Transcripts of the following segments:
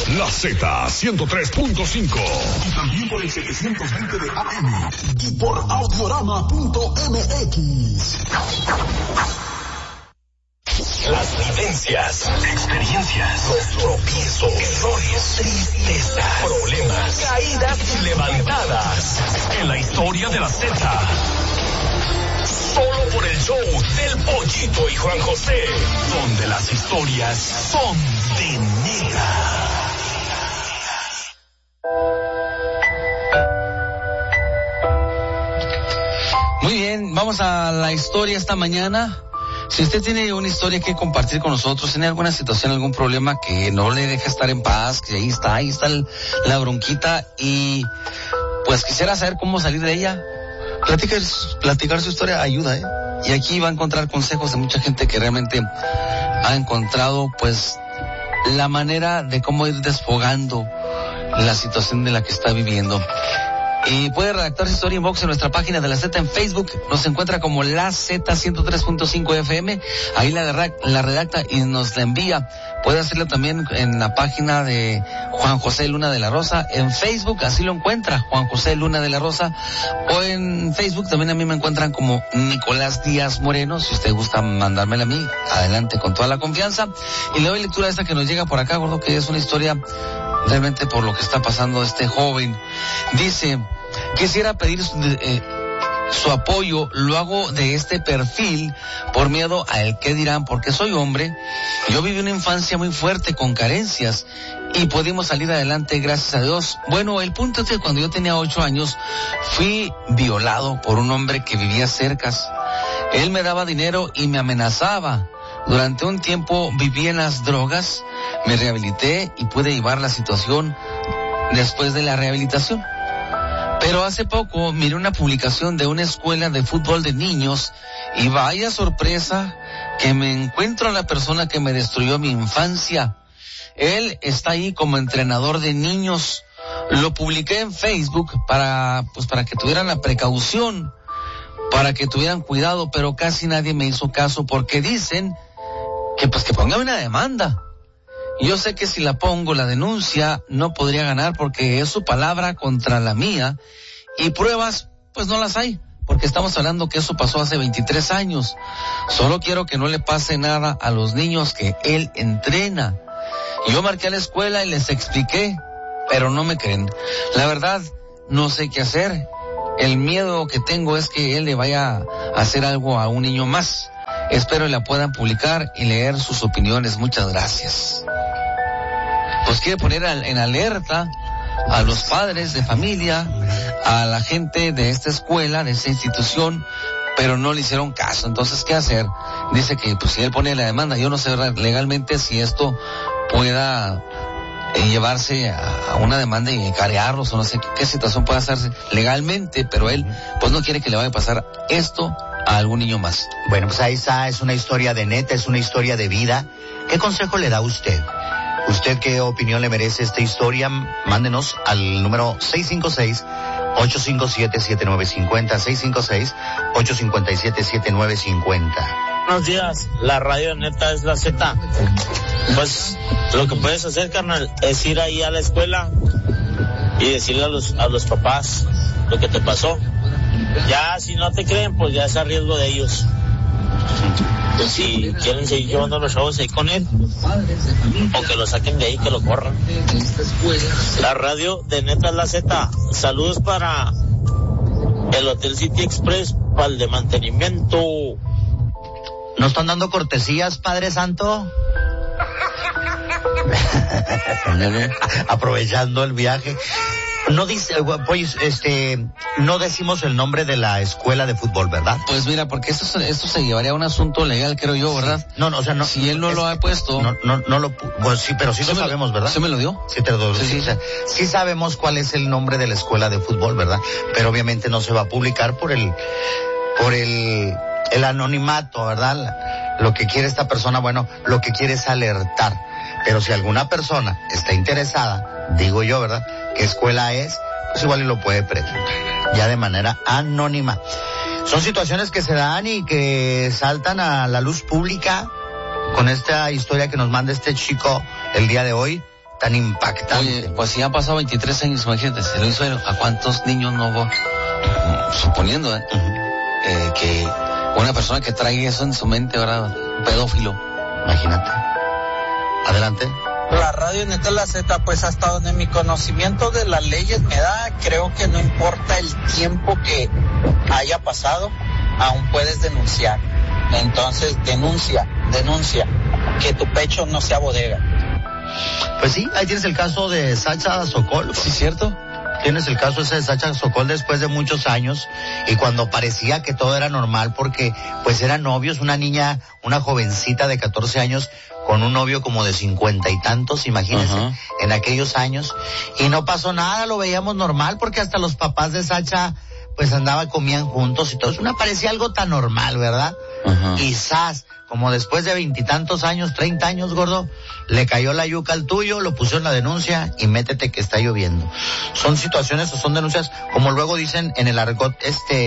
La Z 103.5. Y también por el 720 de AM. Y por audiorama.mx. Las vivencias, experiencias, los tropiezos, errores, tristeza, problemas, caídas y levantadas. En la historia de la Z. Solo por el show del Pollito y Juan José, donde las historias son de neta. Muy bien, vamos a la historia esta mañana. Si usted tiene una historia que compartir con nosotros, tiene alguna situación, algún problema que no le deja estar en paz, que ahí está la bronquita y pues quisiera saber cómo salir de ella, platicar su historia ayuda, Y aquí va a encontrar consejos de mucha gente que realmente ha encontrado pues la manera de cómo ir desfogando la situación de la que está viviendo. Y puede redactar su historia inbox en nuestra página de la Z en Facebook. Nos encuentra como la Z 103.5 FM. Ahí la redacta y nos la envía. Puede hacerlo también en la página de Juan José Luna de la Rosa. En Facebook, así lo encuentra, Juan José Luna de la Rosa. O en Facebook también a mí me encuentran como Nicolás Díaz Moreno. Si usted gusta mandármela a mí, adelante con toda la confianza. Y le doy lectura a esta que nos llega por acá, gordo, que es una historia realmente por lo que está pasando este joven. Dice: quisiera pedir su apoyo, lo hago de este perfil por miedo al qué dirán, porque soy hombre. Yo viví una infancia muy fuerte con carencias y pudimos salir adelante gracias a Dios. Bueno, el punto es que cuando yo tenía 8 años fui violado por un hombre que vivía cerca. Él me daba dinero y me amenazaba. Durante un tiempo viví en las drogas, me rehabilité y pude llevar la situación después de la rehabilitación. Pero hace poco miré una publicación de una escuela de fútbol de niños y vaya sorpresa que me encuentro a la persona que me destruyó mi infancia. Él está ahí como entrenador de niños. Lo publiqué en Facebook para que tuvieran la precaución, para que tuvieran cuidado, pero casi nadie me hizo caso porque dicen que ponga una demanda. Yo sé que si la pongo, la denuncia, no podría ganar porque es su palabra contra la mía y pruebas, pues no las hay, porque estamos hablando que eso pasó hace 23 años. Solo quiero que no le pase nada a los niños que él entrena. Yo marqué a la escuela y les expliqué, pero no me creen. La verdad, no sé qué hacer. El miedo que tengo es que él le vaya a hacer algo a un niño más. Espero la puedan publicar y leer sus opiniones. Muchas gracias. Pues quiere poner en alerta a los padres de familia, a la gente de esta escuela, de esta institución, pero no le hicieron caso. Entonces, ¿qué hacer? Dice que si él pone la demanda, yo no sé legalmente si esto pueda llevarse a una demanda y encarearlos, o no sé qué situación puede hacerse legalmente, pero él pues no quiere que le vaya a pasar esto a algún niño más. Bueno, pues ahí está, es una historia de neta, es una historia de vida. ¿Qué consejo le da usted? ¿Usted qué opinión le merece esta historia? Mándenos al número 656-857-7950, 656-857-7950. Buenos días, la radio neta es la Z. Pues lo que puedes hacer, carnal, es ir ahí a la escuela y decirle a los papás lo que te pasó. Ya si no te creen, pues ya es a riesgo de ellos. Pues si quieren seguir llevando los shows ahí con él, o que lo saquen de ahí, que lo corran. La radio de neta es la Z. Saludos para el Hotel City Express, para el de mantenimiento. ¿No están dando cortesías, Padre Santo? Aprovechando el viaje. No dice, pues, no decimos el nombre de la escuela de fútbol, ¿verdad? Pues mira, porque esto se llevaría a un asunto legal, creo yo, ¿verdad? No, o sea, no. Si él no lo ha puesto. No lo, pues sí, pero sí lo sabemos, ¿verdad? ¿Sí me lo dio? Sí te lo doy. Sí. Sí sabemos cuál es el nombre de la escuela de fútbol, ¿verdad? Pero obviamente no se va a publicar por el anonimato, ¿verdad? Lo que quiere esta persona, bueno, lo que quiere es alertar. Pero si alguna persona está interesada, digo yo, ¿verdad?, qué escuela es, pues igual y lo puede preguntar, ya de manera anónima. Son situaciones que se dan y que saltan a la luz pública con esta historia que nos manda este chico el día de hoy. tan impactante. Oye, pues si han pasado 23 años, imagínate, se lo hizo ¿a cuántos niños no va? Suponiendo, que una persona que trae eso en su mente, ¿verdad? Un pedófilo. Imagínate. Adelante. La radio Neta La Z, pues hasta donde mi conocimiento de las leyes me da, creo que no importa el tiempo que haya pasado, aún puedes denunciar. Entonces denuncia, que tu pecho no sea bodega. Pues sí, ahí tienes el caso de Sacha Sokol. Sí, cierto. Tienes el caso ese de Sacha Sokol después de muchos años y cuando parecía que todo era normal porque pues eran novios, una niña, una jovencita de 14 años con un novio como de 50 y tantos, imagínense, en aquellos años, y no pasó nada, lo veíamos normal porque hasta los papás de Sacha pues comían juntos y todo, eso parecía algo tan normal, ¿verdad? Quizás, como después de 20 y tantos años, 30 años, gordo, le cayó la yuca al tuyo, lo pusieron la denuncia y métete que está lloviendo. Son situaciones o son denuncias, como luego dicen en el argot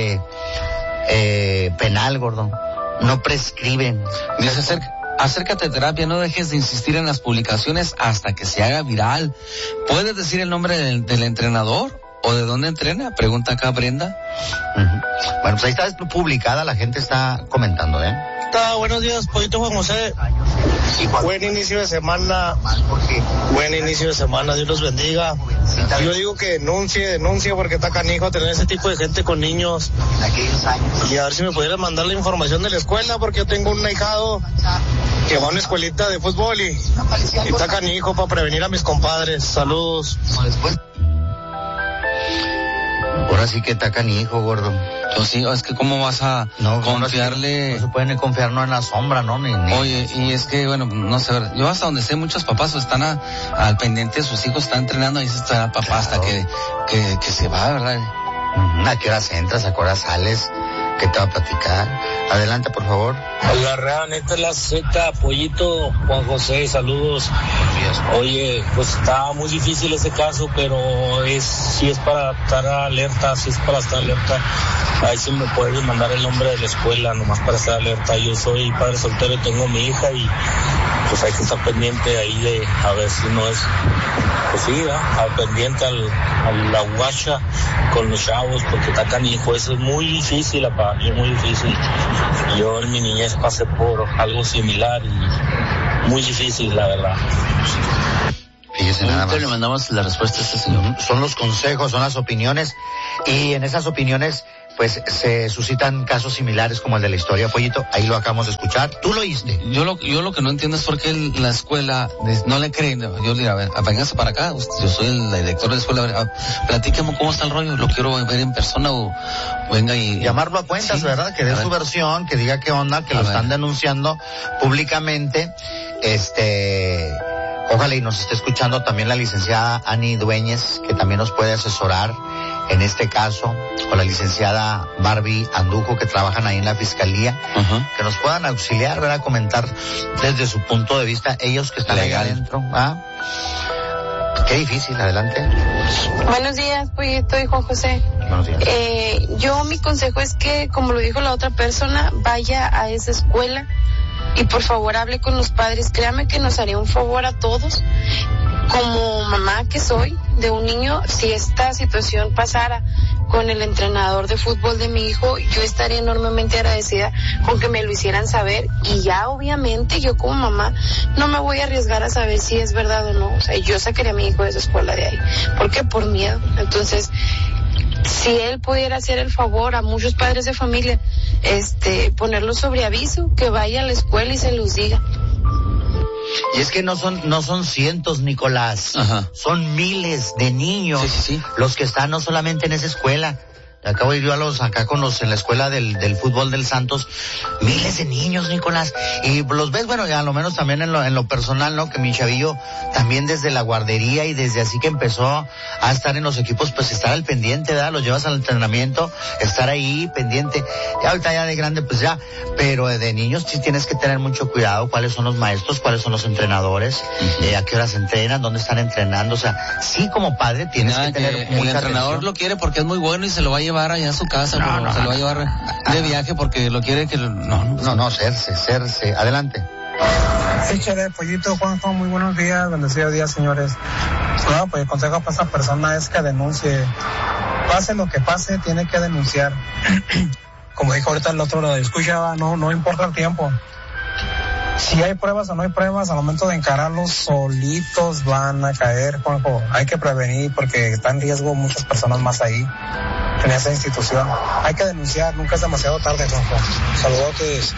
penal, gordo, no prescriben. Dice acércate a terapia, no dejes de insistir en las publicaciones hasta que se haga viral. ¿Puedes decir el nombre del entrenador? ¿O de dónde entrena? Pregunta acá Brenda. Bueno, pues ahí está publicada, la gente está comentando, Buenos días, Pollito Juan José. Buen inicio de semana. Buen inicio de semana, Dios los bendiga. Yo digo que denuncie porque está canijo tener ese tipo de gente con niños. Y a ver si me pudieran mandar la información de la escuela, porque yo tengo un ahijado que va a una escuelita de fútbol y está canijo para prevenir a mis compadres. Saludos. Ahora sí que está canijo, gordo. Pues sí, es que cómo vas a confiarle. No se puede ni confiar en la sombra, ¿no? Ni. Oye, y es que, bueno, no sé, yo hasta donde sé, muchos papás están al pendiente de sus hijos, están entrenando, ahí está el papá, claro, hasta que se va, ¿verdad? ¿A qué horas entras? ¿A qué horas sales? ¿Qué te va a platicar? Adelante, por favor. La real Neta La Z, Pollito Juan José, saludos. Oye, pues está muy difícil ese caso, pero sí es para estar alerta. Ahí sí me puedes mandar el nombre de la escuela, nomás para estar alerta. Yo soy padre soltero y tengo mi hija y pues hay que estar pendiente ahí de a ver si no es, pues sí, al pendiente a la guacha con los chavos, porque está canijo. Eso es muy difícil, papá, es muy difícil. Yo en mi niñez pasé por algo similar y muy difícil, la verdad. Fíjese nada más. Le mandamos la respuesta a este señor. Son los consejos, son las opiniones, y en esas opiniones pues se suscitan casos similares como el de la historia, Pollito. Ahí lo acabamos de escuchar. ¿Tú lo oíste? Yo lo que no entiendo es por qué la escuela no le creen. Yo le digo, a ver, véngase para acá. Yo soy el director de la escuela. Platíqueme cómo está el rollo. Lo quiero ver en persona o venga y... Llamarlo a cuentas, sí, ¿verdad? Que dé su versión, que diga qué onda, que lo están denunciando públicamente. Ojalá y nos esté escuchando también la licenciada Ani Dueñez, que también nos puede asesorar en este caso, o la licenciada Barbie Andujo, que trabajan ahí en la fiscalía, que nos puedan auxiliar, ¿verdad? Comentar desde su punto de vista, ellos que están legal ahí adentro. Qué difícil, adelante. Buenos días, Pollito y Juan José. Buenos días. Mi consejo es que, como lo dijo la otra persona, vaya a esa escuela y por favor hable con los padres. Créame que nos haría un favor a todos. Como mamá que soy de un niño, si esta situación pasara con el entrenador de fútbol de mi hijo, yo estaría enormemente agradecida con que me lo hicieran saber, y ya obviamente yo como mamá no me voy a arriesgar a saber si es verdad o no. O sea, yo sacaría a mi hijo de esa escuela de ahí. ¿Por qué? Por miedo. Entonces, si él pudiera hacer el favor a muchos padres de familia, ponerlos sobre aviso, que vaya a la escuela y se los diga. Y es que no son cientos, Nicolás. Son miles de niños, sí. Los que están no solamente en esa escuela. Acabo de ir en la escuela del fútbol del Santos, miles de niños, Nicolás, y los ves, bueno, ya a lo menos también en lo personal, ¿no? Que mi chavillo también desde la guardería y desde así que empezó a estar en los equipos, pues estar al pendiente, ¿verdad? Los llevas al entrenamiento, estar ahí pendiente. Ya ahorita ya de grande, pues ya, pero de niños sí tienes que tener mucho cuidado, cuáles son los maestros, cuáles son los entrenadores, a qué horas entrenan, dónde están entrenando. O sea, sí, como padre tienes que tener mucha atención. El entrenador lo quiere porque es muy bueno y se lo va a llevar allá a su casa, se lo va a llevar de viaje porque lo quiere que... No, Cerce. Adelante. Sí, chévere, Pollito, Juanjo, muy buenos días, bendecido día, señores. No, pues el consejo para esta persona es que denuncie. Pase lo que pase, tiene que denunciar. Como dijo ahorita el otro, lo escuchaba, no importa el tiempo. Si hay pruebas o no hay pruebas, al momento de encararlos, solitos van a caer, Juanjo. Hay que prevenir porque está en riesgo muchas personas más ahí, en esa institución. Hay que denunciar, nunca es demasiado tarde, Juanjo. Saludos.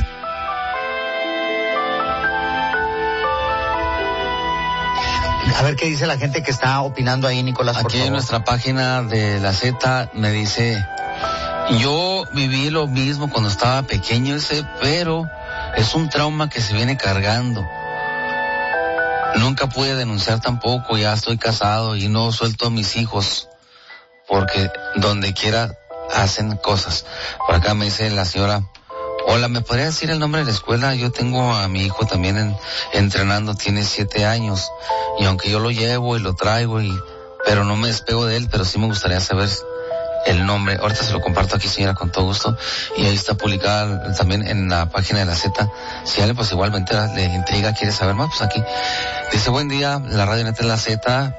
A ver qué dice la gente que está opinando ahí, Nicolás, por Aquí favor. en nuestra página de la Z me dice, yo viví lo mismo cuando estaba pequeño, pero es un trauma que se viene cargando. Nunca pude denunciar tampoco, ya estoy casado y no suelto a mis hijos, porque donde quiera hacen cosas. Por acá me dice la señora, hola, ¿me podría decir el nombre de la escuela? Yo tengo a mi hijo también entrenando, tiene 7 años, y aunque yo lo llevo y lo traigo, pero no me despego de él, pero sí me gustaría saber el nombre. Ahorita se lo comparto aquí, señora, con todo gusto, y ahí está publicada también en la página de la Z. Si alguien pues igualmente le intriga, quiere saber más, pues aquí dice, buen día, la radio neta es la Z.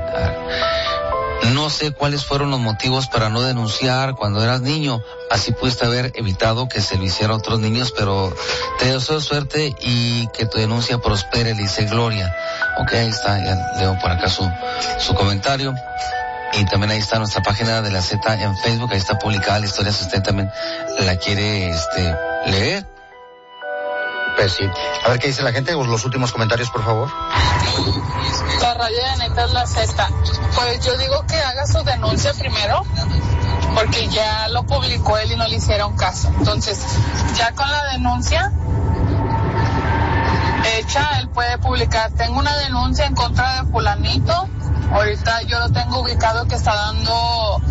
No sé cuáles fueron los motivos para no denunciar cuando eras niño. Así pudiste haber evitado que se lo hiciera a otros niños, pero te deseo suerte y que tu denuncia prospere, le dice Gloria. Ok, ahí está, ya leo por acá su comentario. Y también ahí está nuestra página de la Z en Facebook, ahí está publicada la historia, si usted también la quiere leer. Pues sí. A ver qué dice la gente, los últimos comentarios, por favor. La radio de neta es la Z. Pues yo digo que haga su denuncia primero, porque ya lo publicó él y no le hicieron caso. Entonces, ya con la denuncia hecha, él puede publicar, tengo una denuncia en contra de fulanito. Ahorita yo lo tengo ubicado que está dando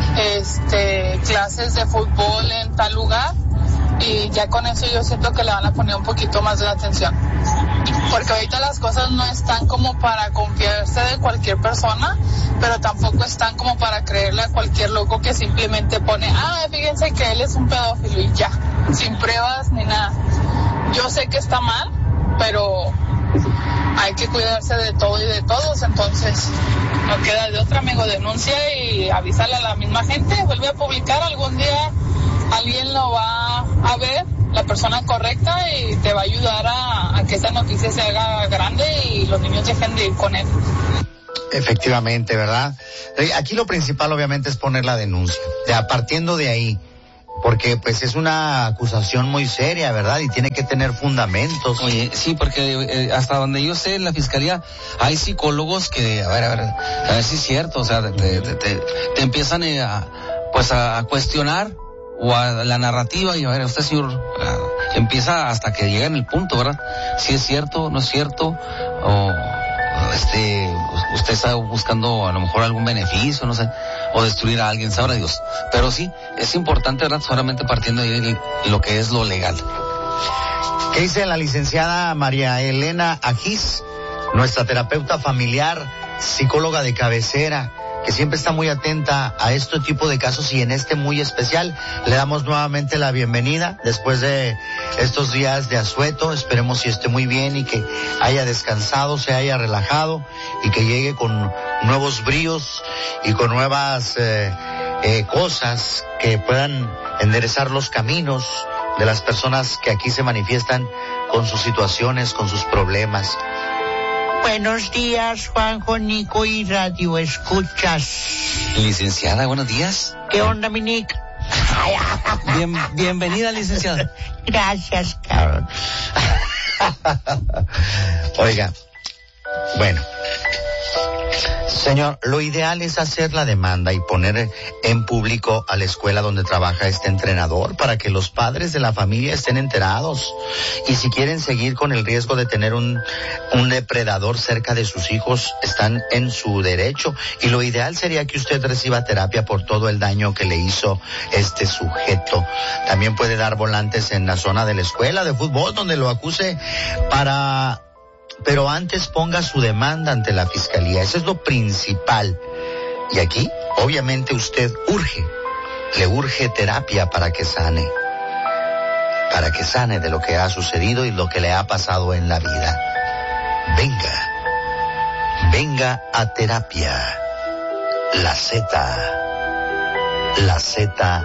clases de fútbol en tal lugar. Y ya con eso yo siento que le van a poner un poquito más de atención. Porque ahorita las cosas no están como para confiarse de cualquier persona, pero tampoco están como para creerle a cualquier loco que simplemente pone, fíjense que él es un pedófilo y ya, sin pruebas ni nada. Yo sé que está mal, pero hay que cuidarse de todo y de todos, entonces no queda de otra, amigo, denuncia y avísale a la misma gente, vuelve a publicar, algún día alguien lo va a ver, la persona correcta, y te va a ayudar a que esta noticia se haga grande y los niños dejen de ir con él. Efectivamente, ¿verdad? Aquí lo principal obviamente es poner la denuncia, partiendo de ahí, porque pues es una acusación muy seria, ¿verdad? Y tiene que tener fundamentos. Oye, sí, porque hasta donde yo sé, en la fiscalía hay psicólogos que, a ver si es cierto, o sea, te empiezan a cuestionar o a la narrativa, y a ver, usted, señor, empieza hasta que llega en el punto, ¿verdad? Si es cierto, no es cierto, o usted está buscando a lo mejor algún beneficio, no sé, o destruir a alguien, sabrá Dios. Pero sí, es importante, ¿verdad? Solamente partiendo de lo que es lo legal. ¿Qué dice la licenciada María Elena Ajís, nuestra terapeuta familiar, psicóloga de cabecera, que siempre está muy atenta a este tipo de casos, y en este muy especial le damos nuevamente la bienvenida después de estos días de asueto? Esperemos si esté muy bien y que haya descansado, se haya relajado y que llegue con nuevos bríos y con nuevas cosas que puedan enderezar los caminos de las personas que aquí se manifiestan con sus situaciones, con sus problemas. Buenos días, Juanjo, Nico y Radio Escuchas. Licenciada, buenos días. ¿Qué onda, mi Nick? Bienvenida, licenciada. Gracias, cabrón. Oiga, bueno, señor, lo ideal es hacer la demanda y poner en público a la escuela donde trabaja este entrenador para que los padres de la familia estén enterados. Y si quieren seguir con el riesgo de tener un depredador cerca de sus hijos, están en su derecho. Y lo ideal sería que usted reciba terapia por todo el daño que le hizo este sujeto. También puede dar volantes en la zona de la escuela de fútbol donde lo acuse pero antes ponga su demanda ante la fiscalía. Eso es lo principal. Y aquí, obviamente, usted le urge terapia para que sane. para que sane de lo que ha sucedido y lo que le ha pasado en la vida. Venga a terapia. La Z